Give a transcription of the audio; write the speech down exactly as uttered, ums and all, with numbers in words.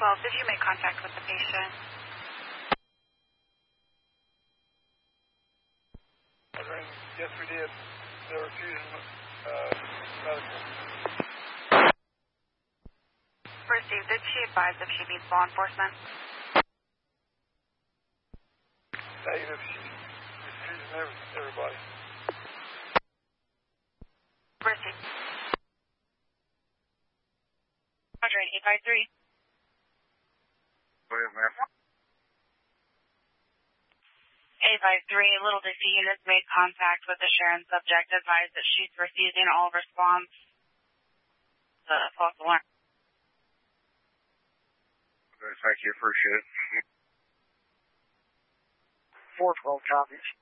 twelve, did you make contact with the patient? Yes, we did. They were refusing uh, medical. Received. Did she advise if she needs law enforcement? Negative. She's refusing every, everybody. Received. Roger, eight five three. Go ahead, ma'am. eight five three, Little Dixie units made contact with the Sharon subject, advised that she's refusing all response to the false alarm. Okay, thank you, appreciate it. four twelve copies.